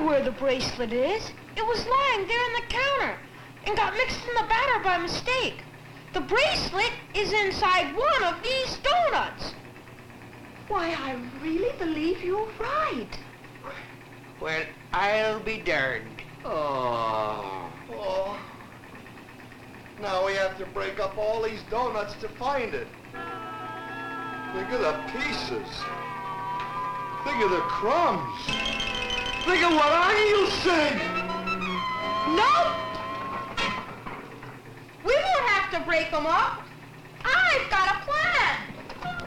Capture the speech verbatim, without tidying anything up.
know where the bracelet is. It was lying there on the counter and got mixed in the batter by mistake. The bracelet is inside one of these donuts. Why, I really believe you're right. Well, I'll be darned. Oh. Oh. Now we have to break up all these donuts to find it. Think of the pieces. Think of the crumbs. Think of what I'll say. Nope. We won't have to break them up. I've got a plan.